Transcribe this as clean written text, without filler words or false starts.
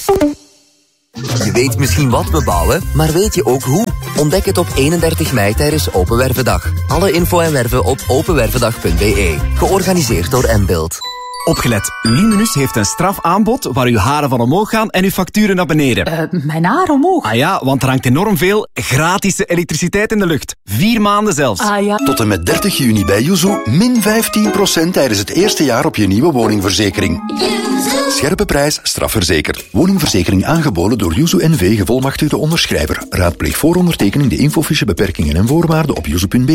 Je weet misschien wat we bouwen, maar weet je ook hoe? Ontdek het op 31 mei tijdens Open Wervendag. Alle info en werven op openwervendag.be. Georganiseerd door Mbuild. Opgelet, Luminus heeft een strafaanbod waar uw haren van omhoog gaan en uw facturen naar beneden. Mijn haar omhoog? Ah ja, want er hangt enorm veel gratis elektriciteit in de lucht. 4 maanden zelfs. Ah ja. Tot en met 30 juni bij Yuzu, min 15% tijdens het eerste jaar op je nieuwe woningverzekering. Scherpe prijs, strafverzekerd. Woningverzekering aangeboden door Yuzu NV, gevolmachtigde onderschrijver. Raadpleeg voor ondertekening de infofiche, beperkingen en voorwaarden op yuzu.be.